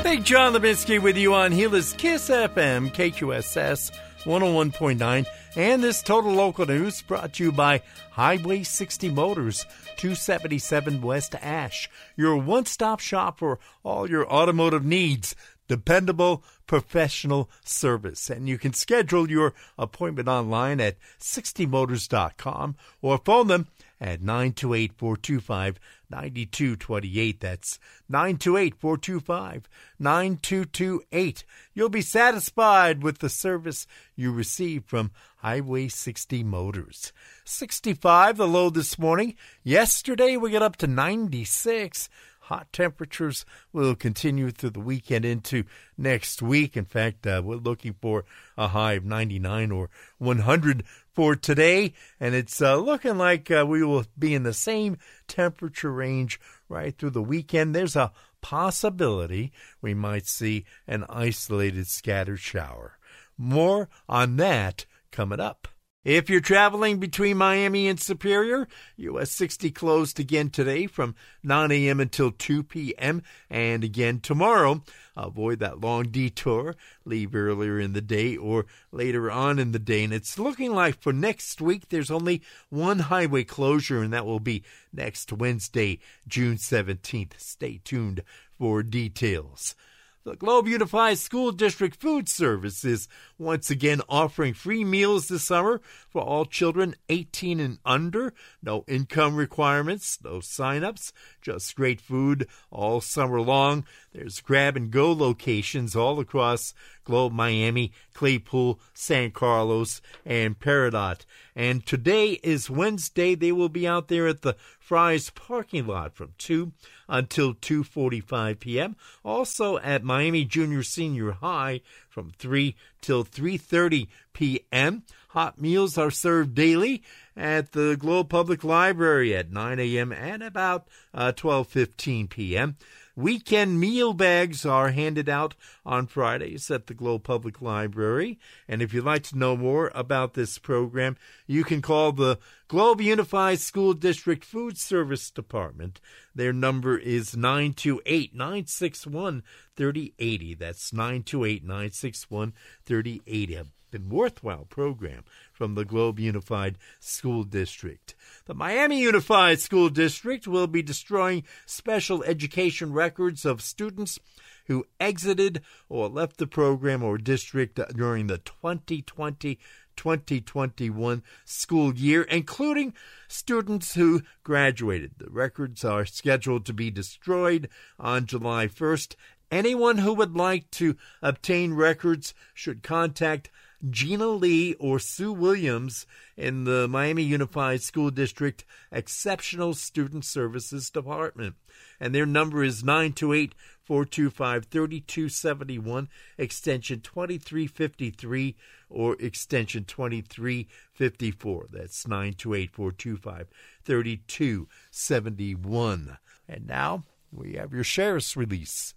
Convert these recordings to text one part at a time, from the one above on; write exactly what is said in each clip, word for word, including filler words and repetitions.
Big John Levinsky with you on Gila's Kiss F M, K Q S S one oh one point nine. And this Total Local News brought to you by Highway sixty Motors, two seventy-seven West Ash. Your one-stop shop for all your automotive needs. Dependable, professional service. And you can schedule your appointment online at sixty motors dot com or phone them at nine two eight, four two five, nine two two eight. That's nine two eight, four two five, nine two two eight. You'll be satisfied with the service you receive from Highway sixty Motors. sixty-five, the low this morning. Yesterday, we got up to ninety-six. Hot temperatures will continue through the weekend into next week. In fact, uh, we're looking for a high of ninety-nine or one hundred for today. And it's uh, looking like uh, we will be in the same temperature range right through the weekend. There's a possibility we might see an isolated scattered shower. More on that coming up. If you're traveling between Miami and Superior, U S sixty closed again today from nine a.m. until two p.m. and again tomorrow. Avoid that long detour. Leave earlier in the day or later on in the day. And it's looking like for next week there's only one highway closure, and that will be next Wednesday, June seventeenth. Stay tuned for details. The Globe Unified School District Food Service is once again offering free meals this summer for all children eighteen and under. No income requirements, no sign-ups, just great food all summer long. There's grab-and-go locations all across Globe, Miami, Claypool, San Carlos, and Peridot. And today is Wednesday. They will be out there at the Fry's parking lot from two until two forty-five p.m. Also at Miami Junior Senior High from three till three thirty p.m. Hot meals are served daily at the Globe Public Library at nine a.m. and about uh, twelve fifteen p.m. Weekend meal bags are handed out on Fridays at the Globe Public Library. And if you'd like to know more about this program, you can call the Globe Unified School District Food Service Department. Their number is nine two eight, nine six one, three oh eight oh. That's nine two eight, nine six one, three oh eight oh. Been worthwhile program from the Globe Unified School District. The Miami Unified School District will be destroying special education records of students who exited or left the program or district during the twenty twenty twenty twenty-one school year, including students who graduated. The records are scheduled to be destroyed on July first. Anyone who would like to obtain records should contact Gina Lee or Sue Williams in the Miami Unified School District Exceptional Student Services Department. And their number is nine two eight, four two five, three two seven one, extension twenty-three fifty-three or extension twenty-three fifty-four. That's nine two eight, four two five, three two seven one. And now we have your sheriff's release.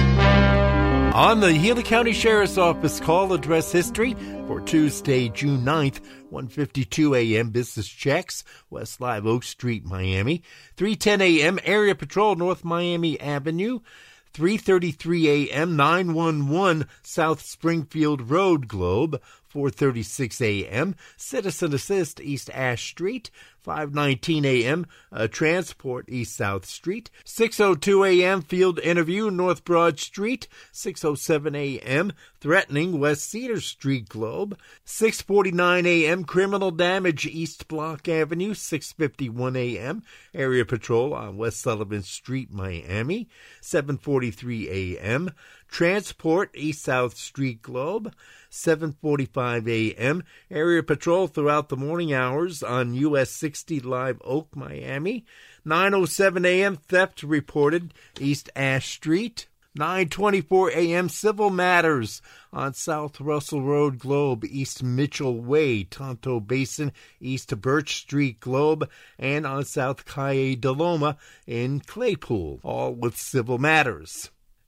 On the Gila County Sheriff's Office call address history for Tuesday, June ninth, one fifty-two a.m. business checks, West Live Oak Street, Miami. three ten a.m. area patrol, North Miami Avenue. three thirty-three a.m. nine one one South Springfield Road, Globe. four thirty-six a.m. Citizen Assist, East Ash Street. five nineteen a.m. Uh, Transport, East South Street. six oh two a.m. Field Interview, North Broad Street. six oh seven a.m. Threatening, West Cedar Street, Globe. six forty-nine a.m. Criminal Damage, East Block Avenue. six fifty-one a.m. Area Patrol on West Sullivan Street, Miami. seven forty-three a.m. Transport, East South Street, Globe. seven forty-five a.m. Area patrol throughout the morning hours on U S sixty Live Oak, Miami. nine oh seven a.m. Theft reported, East Ash Street. nine twenty-four a.m. Civil Matters on South Russell Road, Globe, East Mitchell Way, Tonto Basin, East Birch Street, Globe, and on South Calle de Loma in Claypool, all with Civil Matters.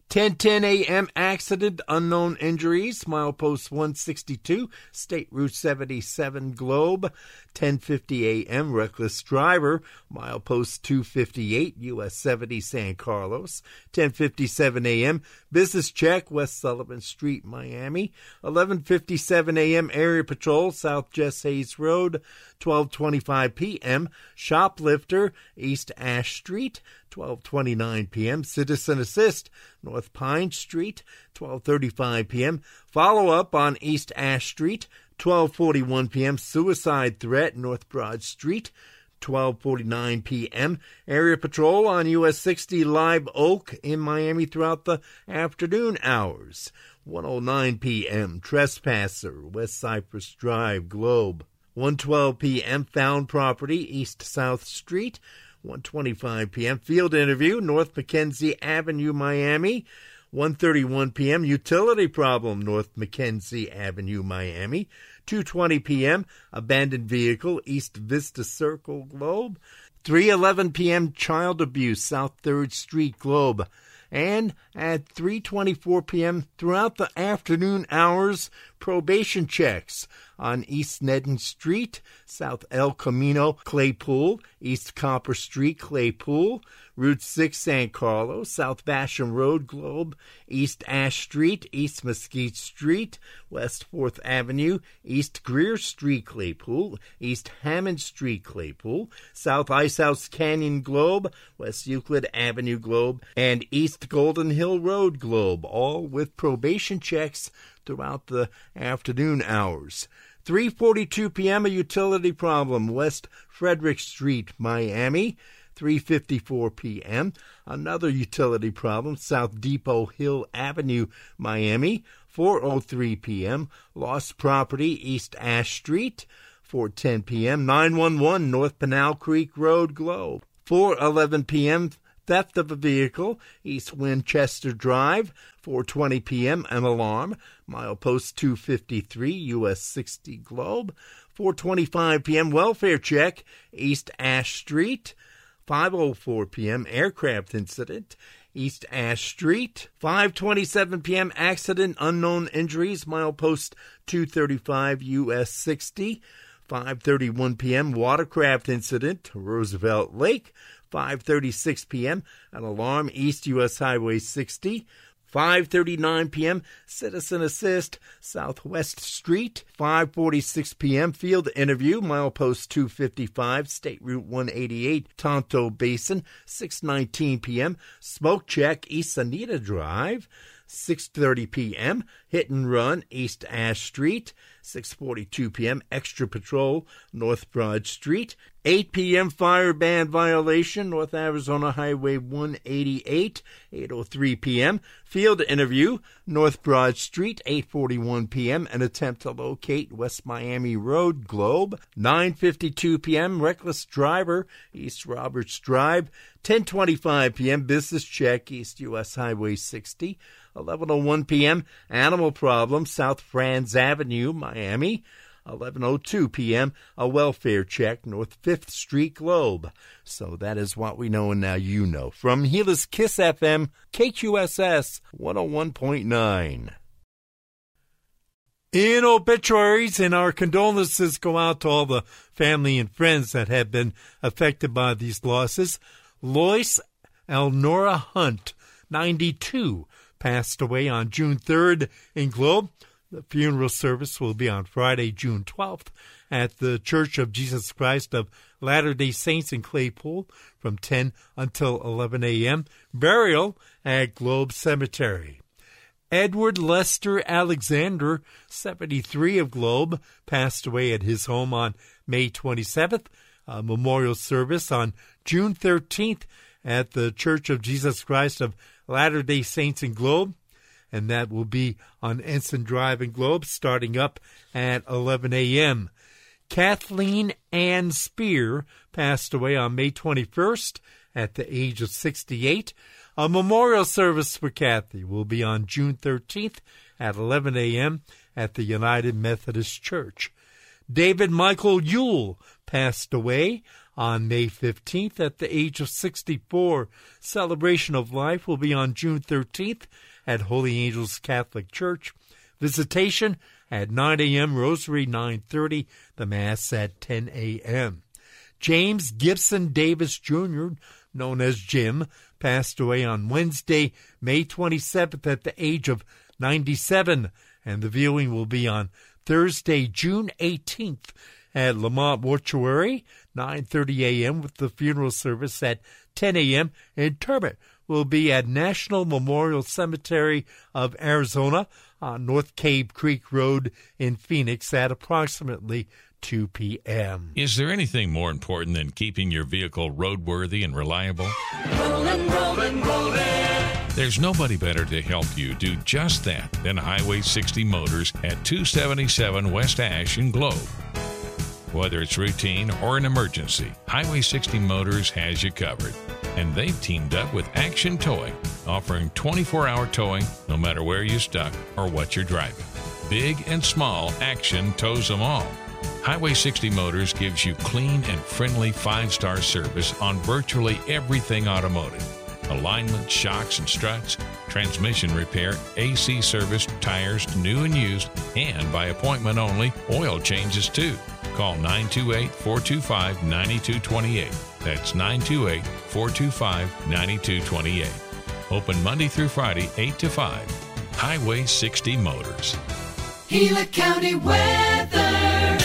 ten ten a.m. accident, unknown injuries, milepost one sixty-two, State Route seventy-seven Globe. ten fifty a.m. reckless driver, milepost two fifty-eight, U S seventy San Carlos. ten fifty-seven a.m. business check, West Sullivan Street, Miami. eleven fifty-seven a.m. area patrol, South Jess Hayes Road. twelve twenty-five p.m. shoplifter, East Ash Street. twelve twenty-nine p.m. citizen assist, North Pine Street. twelve thirty-five p.m. follow-up on East Ash Street. twelve forty-one p.m. suicide threat, North Broad Street. twelve forty-nine p.m. area patrol on U S sixty Live Oak in Miami throughout the afternoon hours. one oh nine p.m. trespasser, West Cypress Drive, Globe. one twelve p.m. found property, East South Street. one twenty-five p.m. field interview, North Mackenzie Avenue, Miami. one thirty-one p.m. utility problem, North Mackenzie Avenue, Miami. two twenty p.m. abandoned vehicle, East Vista Circle, Globe. three eleven p.m. child abuse, South third Street, Globe. And at three twenty-four p.m. throughout the afternoon hours, probation checks on East Nedden Street, South El Camino, Claypool, East Copper Street, Claypool, Route six, San Carlos, South Basham Road, Globe, East Ash Street, East Mesquite Street, West fourth Avenue, East Greer Street, Claypool, East Hammond Street, Claypool, South Icehouse Canyon, Globe, West Euclid Avenue, Globe, and East Golden Hill Road, Globe, all with probation checks throughout the afternoon hours. three forty-two p.m. a utility problem, West Frederick Street, Miami. three fifty-four p.m. another utility problem, South Depot Hill Avenue, Miami. four oh three p.m. lost property, East Ash Street. four ten p.m. nine one one North Pinal Creek Road, Globe. four eleven p.m. theft of a vehicle, East Winchester Drive. four twenty p.m. an alarm, milepost two fifty-three, U S sixty Globe. four twenty-five p.m. welfare check, East Ash Street. five oh four p.m. aircraft incident, East Ash Street. five twenty-seven p.m. accident, unknown injuries, milepost two thirty-five, U S sixty. five thirty-one p.m. watercraft incident, Roosevelt Lake. five thirty-six p.m. an alarm, East U S Highway sixty. five thirty-nine p.m. citizen assist, Southwest Street. five forty-six p.m. field interview, milepost two fifty-five, State Route one eighty-eight, Tonto Basin. six nineteen p.m. smoke check, East Anita Drive. six thirty p.m. hit and run, East Ash Street. six forty-two p.m. extra patrol, North Broad Street. eight p.m. fire ban violation, North Arizona Highway one eighty-eight. eight oh three p.m. field interview, North Broad Street. eight forty-one p.m. an attempt to locate West Miami Road, Globe. nine fifty-two p.m. reckless driver, East Roberts Drive. ten twenty-five p.m. business check, East U S Highway sixty. eleven oh one p.m. animal problem, South Franz Avenue, Miami. eleven oh two p.m. a welfare check, North fifth Street, Globe. So that is what we know, and now you know. From Gila's Kiss F M, K Q S S one oh one point nine. In obituaries, and our condolences go out to all the family and friends that have been affected by these losses. Lois Elnora Hunt, ninety-two, passed away on June third in Globe. The funeral service will be on Friday, June twelfth, at the Church of Jesus Christ of Latter-day Saints in Claypool from ten until eleven a.m. Burial at Globe Cemetery. Edward Lester Alexander, seventy-three, of Globe, passed away at his home on May twenty-seventh. A memorial service on June thirteenth at the Church of Jesus Christ of Latter-day Saints in Globe, and that will be on Ensign Drive in Globe, starting up at eleven a.m. Kathleen Ann Spear passed away on May twenty-first at the age of sixty-eight. A memorial service for Kathy will be on June thirteenth at eleven a.m. at the United Methodist Church. David Michael Yule passed away on May fifteenth at the age of sixty-four. Celebration of Life will be on June thirteenth at Holy Angels Catholic Church. Visitation at nine a.m., Rosary nine thirty, the Mass at ten a.m. James Gibson Davis Junior, known as Jim, passed away on Wednesday, May twenty-seventh at the age of ninety-seven, and the viewing will be on Thursday, June eighteenth at Lamont Mortuary, nine thirty a.m., with the funeral service at ten a.m. Interment will be at National Memorial Cemetery of Arizona on North Cave Creek Road in Phoenix at approximately two p.m. Is there anything more important than keeping your vehicle roadworthy and reliable? Rollin', rollin', rollin'. There's nobody better to help you do just that than Highway sixty Motors at two seventy-seven West Ash in Globe. Whether it's routine or an emergency, Highway sixty Motors has you covered. And they've teamed up with Action Towing, offering twenty-four hour towing no matter where you're stuck or what you're driving. Big and small, Action tows them all. Highway sixty Motors gives you clean and friendly five-star service on virtually everything automotive. Alignment, shocks and struts, transmission repair, A C service, tires, new and used, and by appointment only, oil changes too. Call nine two eight, four two five, nine two two eight. That's nine two eight, four two five, nine two two eight. Open Monday through Friday, eight to five. Highway sixty Motors. Gila County weather.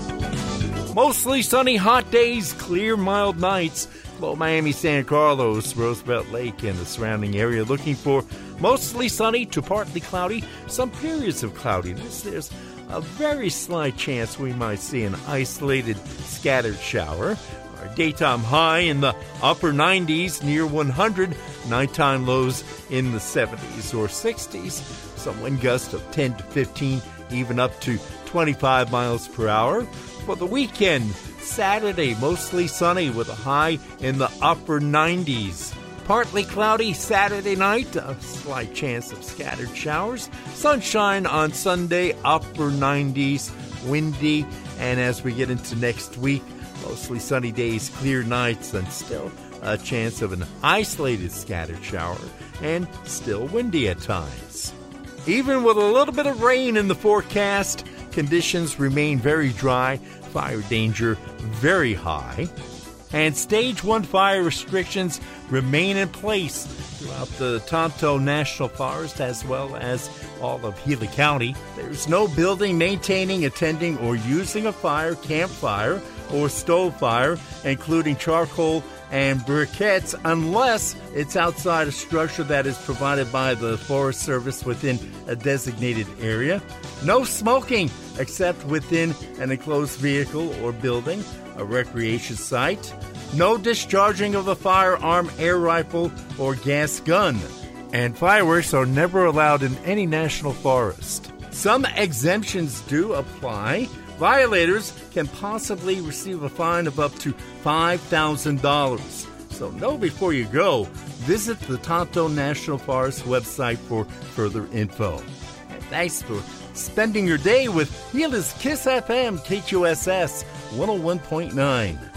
Mostly sunny, hot days, clear, mild nights. Below Miami, San Carlos, Roosevelt Lake, and the surrounding area looking for mostly sunny to partly cloudy, some periods of cloudiness. There's a very slight chance we might see an isolated scattered shower. Our daytime high in the upper nineties, near one hundred. Nighttime lows in the seventies or sixties. Some wind gusts of ten to fifteen, even up to twenty-five miles per hour. For the weekend, Saturday, mostly sunny with a high in the upper nineties. Partly cloudy Saturday night, a slight chance of scattered showers. Sunshine on Sunday, upper nineties, windy. And as we get into next week, mostly sunny days, clear nights, and still a chance of an isolated scattered shower, and still windy at times. Even with a little bit of rain in the forecast, conditions remain very dry, fire danger very high, and stage one fire restrictions remain in place throughout the Tonto National Forest as well as all of Gila County. There's no building, maintaining, attending, or using a fire, campfire, or stove fire, including charcoal and briquettes, unless it's outside a structure that is provided by the Forest Service within a designated area. No smoking except within an enclosed vehicle or building, a recreation site. No discharging of a firearm, air rifle, or gas gun. And fireworks are never allowed in any national forest. Some exemptions do apply. Violators can possibly receive a fine of up to five thousand dollars. So know before you go. Visit the Tonto National Forest website for further info. And thanks for spending your day with Gila's Kiss F M K Q S S one oh one point nine.